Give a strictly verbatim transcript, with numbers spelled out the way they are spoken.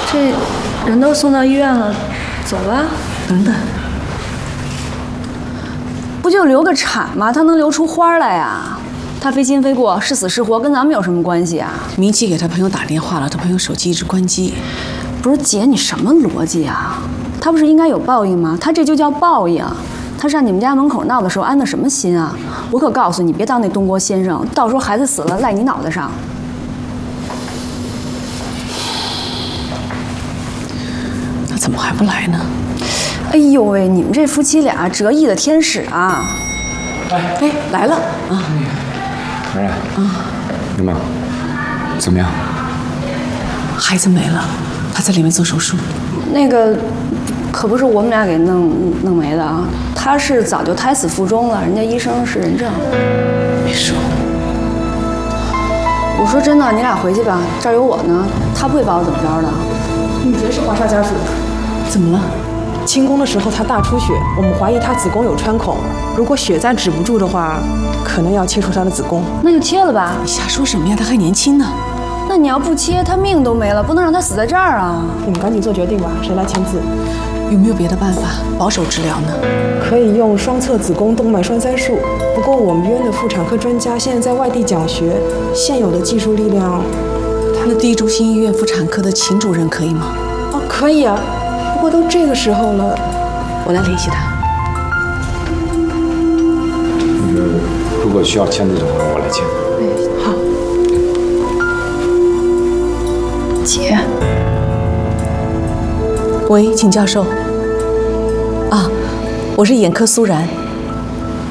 这人都送到医院了，走吧。 等等， 不就流个产吗？它能流出花来呀？他非亲非故，是死是活，跟咱们有什么关系啊？ 明七给他朋友打电话了，他朋友手机一直关机。 不是姐，你什么逻辑啊？他不是应该有报应吗？他这就叫报应。他上你们家门口闹的时候安的什么心啊？我可告诉你，别当那东郭先生，到时候孩子死了赖你脑袋上。 他怎么还不来呢？ 哎呦喂，你们这夫妻俩折翼的天使啊！ 哎哎，来了啊！ 然然，啊，怎么样？怎么样？ 孩子没了，他在里面做手术。 那个可不是我们俩给弄弄没的啊，他是早就胎死腹中了，人家医生是人证。 别说， 我说真的，你俩回去吧，这儿有我呢，他不会把我怎么着的。 女爵是华少家属， 怎么了？ 清宫的时候她大出血，我们怀疑她子宫有穿孔，如果血再止不住的话，可能要切除她的子宫。 那就切了吧。 你瞎说什么呀？他还年轻呢。 那你要不切，他命都没了，不能让他死在这儿啊！ 你们赶紧做决定吧，谁来签字？ 有没有别的办法保守治疗呢？ 可以用双侧子宫动脉栓塞术，不过我们医院的妇产科专家现在在外地讲学，现有的技术力量…… 那第一中心医院妇产科的秦主任可以吗？ 哦，可以啊，不过都这个时候了， 我来联系他。 那个，如果需要签字的话，我来签。 好。 姐， 喂，请教授。啊，我是眼科苏然。